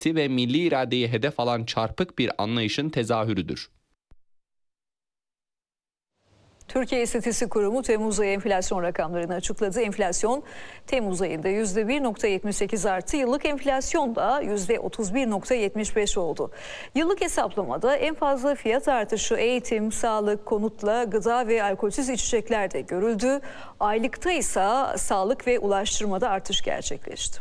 ve milli iradeyi hedef alan çarpık bir anlayışın tezahürüdür. Türkiye İstatistik Kurumu Temmuz ayı enflasyon rakamlarını açıkladı. Enflasyon Temmuz ayında %1,78 arttı. Yıllık enflasyon da %31,75 oldu. Yıllık hesaplamada en fazla fiyat artışı eğitim, sağlık, konutla, gıda ve alkolsüz içeceklerde görüldü. Aylıkta ise sağlık ve ulaştırmada artış gerçekleşti.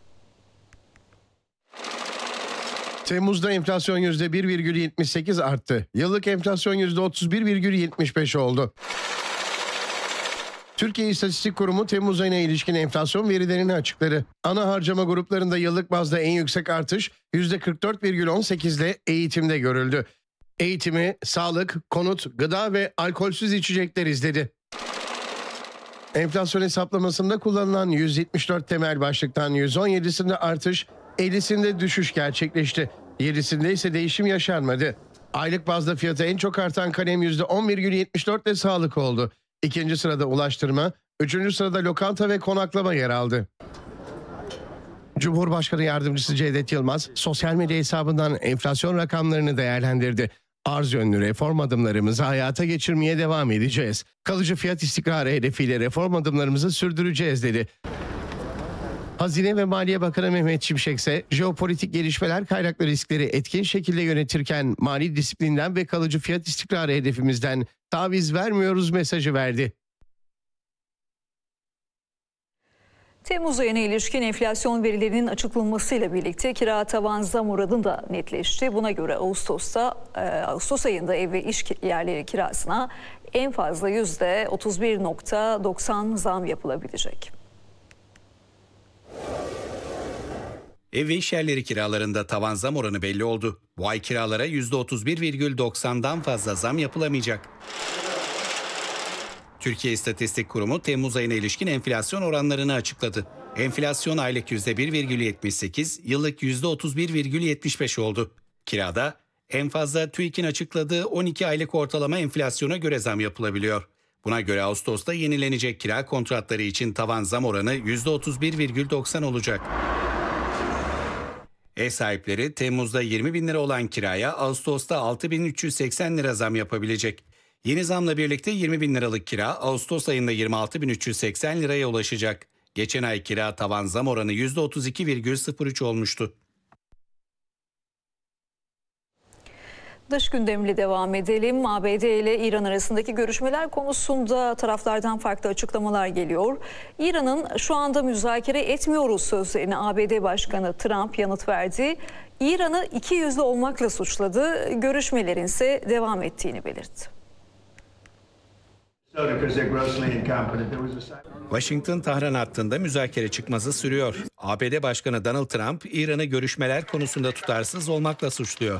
Temmuz'da enflasyon %1,78 arttı. Yıllık enflasyon %31,75 oldu. Türkiye İstatistik Kurumu Temmuz ayına ilişkin enflasyon verilerini açıkladı. Ana harcama gruplarında yıllık bazda en yüksek artış %44,18 ile eğitimde görüldü. Eğitimi, sağlık, konut, gıda ve alkolsüz içecekler izledi. Enflasyon hesaplamasında kullanılan 174 temel başlıktan 117'sinde artış, 50'sinde düşüş gerçekleşti. 7'sinde ise değişim yaşanmadı. Aylık bazda fiyatı en çok artan kalem %11,74 ile sağlık oldu. İkinci sırada ulaştırma, üçüncü sırada lokanta ve konaklama yer aldı. Cumhurbaşkanı Yardımcısı Cevdet Yılmaz, sosyal medya hesabından enflasyon rakamlarını değerlendirdi. Arz yönlü reform adımlarımızı hayata geçirmeye devam edeceğiz. Kalıcı fiyat istikrarı hedefiyle reform adımlarımızı sürdüreceğiz dedi. Hazine ve Maliye Bakanı Mehmet Şimşek ise jeopolitik gelişmeler kaynaklı riskleri etkin şekilde yönetirken mali disiplinden ve kalıcı fiyat istikrarı hedefimizden taviz vermiyoruz mesajı verdi. Temmuz ayına ilişkin enflasyon verilerinin açıklanmasıyla birlikte kira tavan zam oranı da netleşti. Buna göre Ağustos ayında ev ve iş yerleri kirasına en fazla %31,90 zam yapılabilecek. Ev ve iş yerleri kiralarında tavan zam oranı belli oldu. Bu ay kiralara %31,90'dan fazla zam yapılamayacak. Türkiye İstatistik Kurumu Temmuz ayına ilişkin enflasyon oranlarını açıkladı. Enflasyon aylık %1,78, yıllık %31,75 oldu. Kirada en fazla TÜİK'in açıkladığı 12 aylık ortalama enflasyona göre zam yapılabiliyor. Buna göre Ağustos'ta yenilenecek kira kontratları için tavan zam oranı %31,90 olacak. Ev sahipleri Temmuz'da 20 bin lira olan kiraya Ağustos'ta 6.380 lira zam yapabilecek. Yeni zamla birlikte 20 bin liralık kira Ağustos ayında 26.380 liraya ulaşacak. Geçen ay kira tavan zam oranı %32,03 olmuştu. Dış gündemle devam edelim. ABD ile İran arasındaki görüşmeler konusunda taraflardan farklı açıklamalar geliyor. İran'ın şu anda müzakere etmiyoruz sözlerine ABD Başkanı Trump yanıt verdi. İran'ı ikiyüzlü olmakla suçladı. Görüşmelerin ise devam ettiğini belirtti. Washington-Tahran hattında müzakere çıkması sürüyor. ABD Başkanı Donald Trump, İran'ı görüşmeler konusunda tutarsız olmakla suçluyor.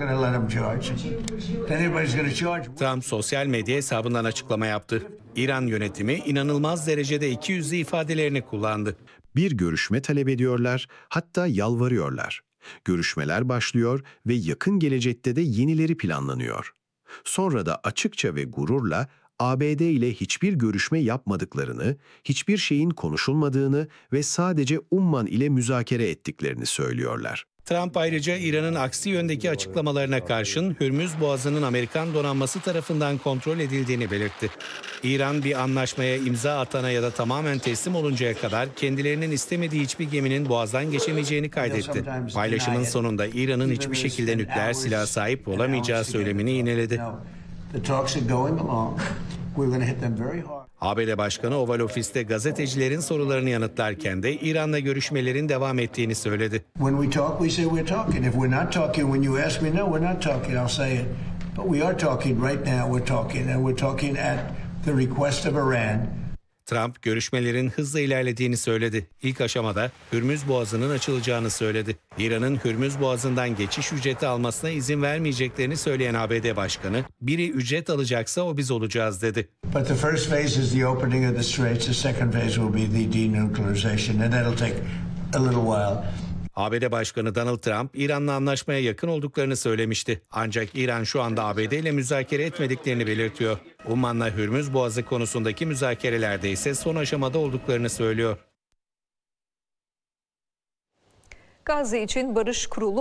Trump sosyal medya hesabından açıklama yaptı. İran yönetimi inanılmaz derecede ikiyüzlü ifadelerini kullandı. Bir görüşme talep ediyorlar, hatta yalvarıyorlar. Görüşmeler başlıyor ve yakın gelecekte de yenileri planlanıyor. Sonra da açıkça ve gururla ABD ile hiçbir görüşme yapmadıklarını, hiçbir şeyin konuşulmadığını ve sadece Umman ile müzakere ettiklerini söylüyorlar. Trump ayrıca İran'ın aksi yöndeki açıklamalarına karşın Hürmüz Boğazı'nın Amerikan donanması tarafından kontrol edildiğini belirtti. İran bir anlaşmaya imza atana ya da tamamen teslim oluncaya kadar kendilerinin istemediği hiçbir geminin boğazdan geçemeyeceğini kaydetti. Paylaşımın sonunda İran'ın hiçbir şekilde nükleer silaha sahip olamayacağı söylemini yineledi. ABD Başkanı Oval Ofis'te gazetecilerin sorularını yanıtlarken de İran'la görüşmelerin devam ettiğini söyledi. Trump görüşmelerin hızla ilerlediğini söyledi. İlk aşamada Hürmüz Boğazı'nın açılacağını söyledi. İran'ın Hürmüz Boğazı'ndan geçiş ücreti almasına izin vermeyeceklerini söyleyen ABD Başkanı, biri ücret alacaksa o biz olacağız dedi. But the first phase is the opening of the straits. The second phase will be the denuclearization, and that'll take a little while. ABD Başkanı Donald Trump, İran'la anlaşmaya yakın olduklarını söylemişti. Ancak İran şu anda ABD ile müzakere etmediklerini belirtiyor. Umman'la Hürmüz Boğazı konusundaki müzakerelerde ise son aşamada olduklarını söylüyor. Gazze için Barış Kurulu